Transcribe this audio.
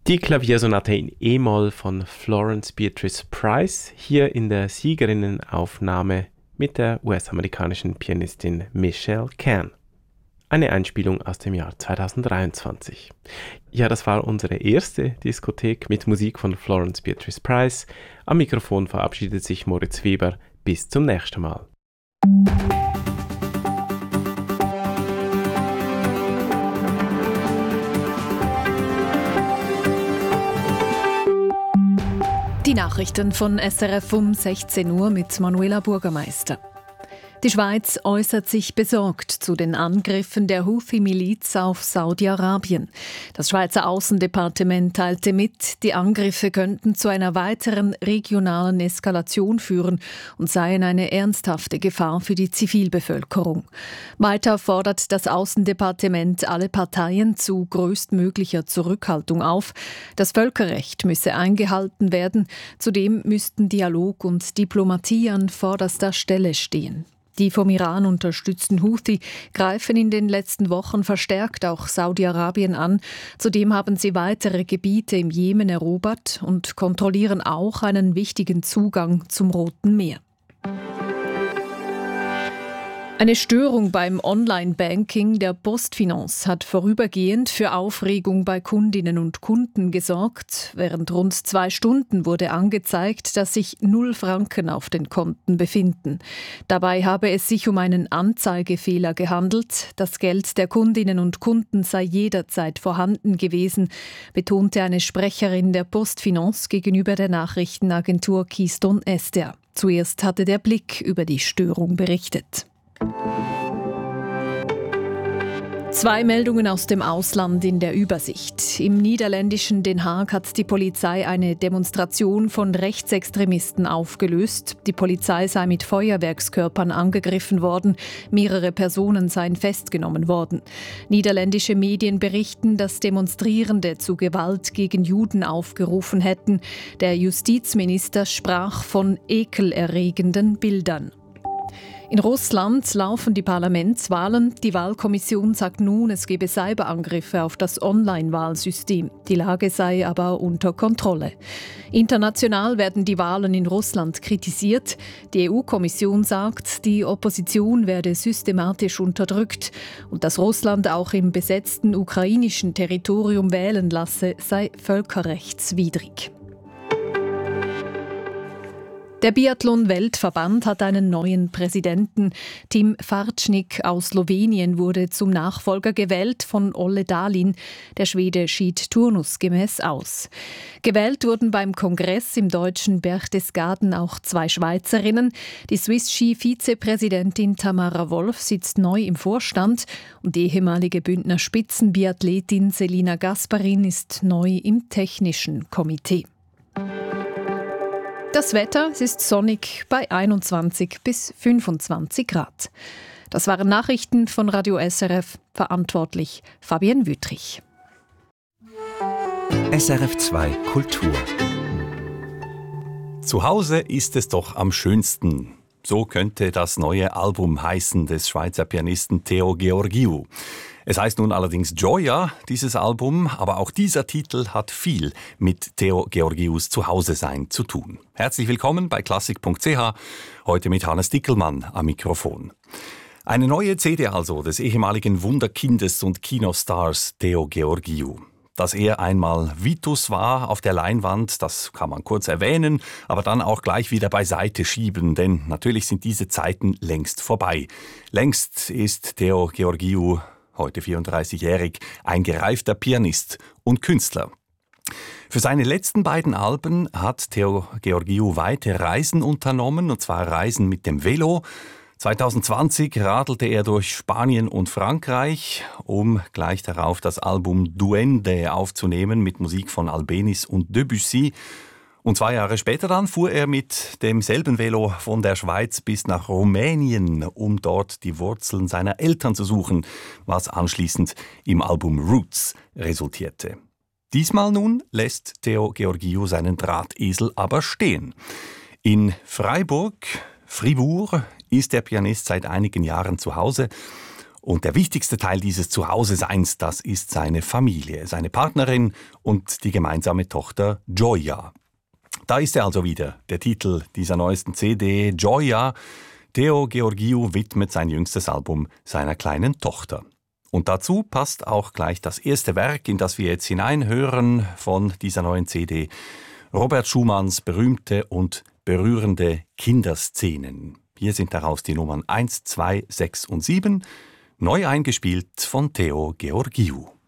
Die Klaviersonate in E-Moll von Florence Beatrice Price, hier in der Siegerinnenaufnahme mit der US-amerikanischen Pianistin Michelle Can. Eine Einspielung aus dem Jahr 2023. Ja, das war unsere erste Diskothek mit Musik von Florence Beatrice Price. Am Mikrofon verabschiedet sich Moritz Weber. Bis zum nächsten Mal. Die Nachrichten von SRF um 16 Uhr mit Manuela Bürgermeister. Die Schweiz äußert sich besorgt zu den Angriffen der Houthi-Miliz auf Saudi-Arabien. Das Schweizer Außendepartement teilte mit, die Angriffe könnten zu einer weiteren regionalen Eskalation führen und seien eine ernsthafte Gefahr für die Zivilbevölkerung. Weiter fordert das Außendepartement alle Parteien zu größtmöglicher Zurückhaltung auf. Das Völkerrecht müsse eingehalten werden. Zudem müssten Dialog und Diplomatie an vorderster Stelle stehen. Die vom Iran unterstützten Houthi greifen in den letzten Wochen verstärkt auch Saudi-Arabien an. Zudem haben sie weitere Gebiete im Jemen erobert und kontrollieren auch einen wichtigen Zugang zum Roten Meer. Eine Störung beim Online-Banking der PostFinance hat vorübergehend für Aufregung bei Kundinnen und Kunden gesorgt. Während rund 2 Stunden wurde angezeigt, dass sich 0 Franken auf den Konten befinden. Dabei habe es sich um einen Anzeigefehler gehandelt. Das Geld der Kundinnen und Kunden sei jederzeit vorhanden gewesen, betonte eine Sprecherin der PostFinance gegenüber der Nachrichtenagentur Keystone Ester. Zuerst hatte der Blick über die Störung berichtet. 2 Meldungen aus dem Ausland in der Übersicht. Im niederländischen Den Haag hat die Polizei eine Demonstration von Rechtsextremisten aufgelöst. Die Polizei sei mit Feuerwerkskörpern angegriffen worden. Mehrere Personen seien festgenommen worden. Niederländische Medien berichten, dass Demonstrierende zu Gewalt gegen Juden aufgerufen hätten. Der Justizminister sprach von ekelerregenden Bildern. In Russland laufen die Parlamentswahlen. Die Wahlkommission sagt nun, es gebe Cyberangriffe auf das Online-Wahlsystem. Die Lage sei aber unter Kontrolle. International werden die Wahlen in Russland kritisiert. Die EU-Kommission sagt, die Opposition werde systematisch unterdrückt und dass Russland auch im besetzten ukrainischen Territorium wählen lasse, sei völkerrechtswidrig. Der Biathlon-Weltverband hat einen neuen Präsidenten. Tim Farčník aus Slowenien wurde zum Nachfolger gewählt von Olle Dahlin. Der Schwede schied turnusgemäß aus. Gewählt wurden beim Kongress im deutschen Berchtesgaden auch 2 Schweizerinnen. Die Swiss Ski-Vizepräsidentin Tamara Wolf sitzt neu im Vorstand und die ehemalige Bündner Spitzenbiathletin Selina Gasparin ist neu im technischen Komitee. Das Wetter ist sonnig bei 21 bis 25 Grad. Das waren Nachrichten von Radio SRF, verantwortlich Fabienne Wüttrich. SRF 2 Kultur. Zu Hause ist es doch am schönsten. So könnte das neue Album heißen des Schweizer Pianisten Theo Georgiou. Es heißt nun allerdings Gioia, dieses Album, aber auch dieser Titel hat viel mit Theo Georgious Zuhause-Sein zu tun. Herzlich willkommen bei klassik.ch, heute mit Hannes Dickelmann am Mikrofon. Eine neue CD also des ehemaligen Wunderkindes und Kinostars Theo Georgiou. Dass er einmal Vitus war auf der Leinwand, das kann man kurz erwähnen, aber dann auch gleich wieder beiseite schieben, denn natürlich sind diese Zeiten längst vorbei. Längst ist Theo Georgiou, heute 34-jährig, ein gereifter Pianist und Künstler. Für seine letzten beiden Alben hat Theo Georgiou weite Reisen unternommen, und zwar Reisen mit dem Velo. 2020 radelte er durch Spanien und Frankreich, um gleich darauf das Album Duende aufzunehmen mit Musik von Albéniz und Debussy. Und 2 Jahre später dann fuhr er mit demselben Velo von der Schweiz bis nach Rumänien, um dort die Wurzeln seiner Eltern zu suchen, was anschließend im Album Roots resultierte. Diesmal nun lässt Theo Georgiou seinen Drahtesel aber stehen. In Fribourg ist der Pianist seit einigen Jahren zu Hause Und der wichtigste Teil dieses Zuhause-Seins, das ist seine Familie, seine Partnerin und die gemeinsame Tochter Gioia. Da ist er also wieder, der Titel dieser neuesten CD, Gioia. Theo Georgiou widmet sein jüngstes Album seiner kleinen Tochter. Und dazu passt auch gleich das erste Werk, in das wir jetzt hineinhören von dieser neuen CD. Robert Schumanns berühmte und berührende Kinderszenen. Hier sind daraus die Nummern 1, 2, 6 und 7, neu eingespielt von Theo Georgiou.